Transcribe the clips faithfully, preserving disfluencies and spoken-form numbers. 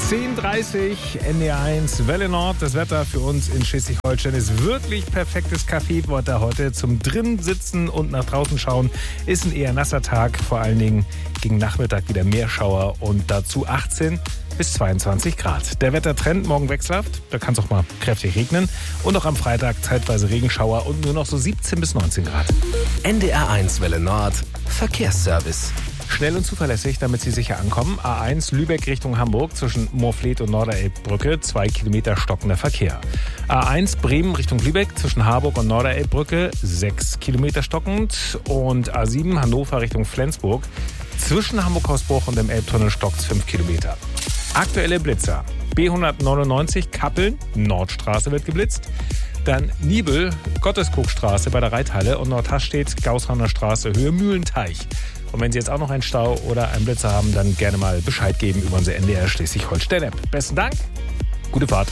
zehn Uhr dreißig, N D R eins, Welle Nord. Das Wetter für uns in Schleswig-Holstein ist wirklich perfektes Kaffeewetter heute. Zum drinnen sitzen und nach draußen schauen ist ein eher nasser Tag. Vor allen Dingen gegen Nachmittag wieder mehr Schauer und dazu achtzehn bis zweiundzwanzig Grad. Der Wettertrend morgen wechselhaft. Da kann es auch mal kräftig regnen. Und auch am Freitag zeitweise Regenschauer und nur noch so siebzehn bis neunzehn Grad. N D R eins Welle Nord, Verkehrsservice. Schnell und zuverlässig, damit Sie sicher ankommen. A eins Lübeck Richtung Hamburg zwischen Moorfleet und Norderelbbrücke, zwei Kilometer stockender Verkehr. A eins Bremen Richtung Lübeck zwischen Harburg und Norderelbbrücke, sechs Kilometer stockend. Und A sieben Hannover Richtung Flensburg zwischen Hamburg-Hausbruch und dem Elbtunnel stockt fünf Kilometer. Aktuelle Blitzer. B hundertneunundneunzig Kappeln, Nordstraße wird geblitzt. Dann Nibel, Gotteskuckstraße bei der Reithalle und Nordhastedt, Gaußhauner Straße, Höhe Mühlenteich. Und wenn Sie jetzt auch noch einen Stau oder einen Blitzer haben, dann gerne mal Bescheid geben über unsere N D R Schleswig-Holstein-App. Besten Dank, gute Fahrt.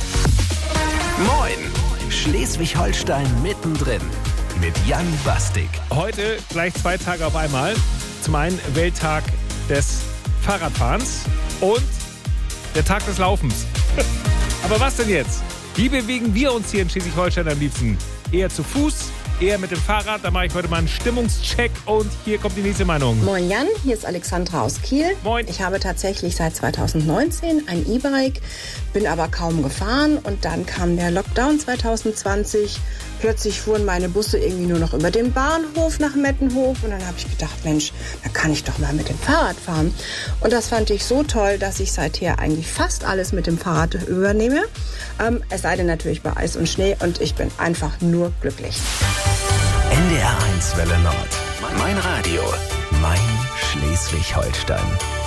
Moin, Schleswig-Holstein mittendrin mit Jan Bastik. Heute gleich zwei Tage auf einmal. Zum einen Welttag des Fahrradfahrens und der Tag des Laufens. Aber was denn jetzt? Wie bewegen wir uns hier in Schleswig-Holstein am liebsten? Eher zu Fuß? Eher mit dem Fahrrad, da mache ich heute mal einen Stimmungscheck und hier kommt die nächste Meinung. Moin Jan, hier ist Alexandra aus Kiel. Moin. Ich habe tatsächlich seit zweitausendneunzehn ein E-Bike, bin aber kaum gefahren und dann kam der Lockdown zweitausendzwanzig. Plötzlich fuhren meine Busse irgendwie nur noch über den Bahnhof nach Mettenhof und dann habe ich gedacht, Mensch, da kann ich doch mal mit dem Fahrrad fahren. Und das fand ich so toll, dass ich seither eigentlich fast alles mit dem Fahrrad übernehme. Ähm, es sei denn natürlich bei Eis und Schnee und ich bin einfach nur glücklich. N D R eins Welle Nord. Mein Radio. Mein Schleswig-Holstein.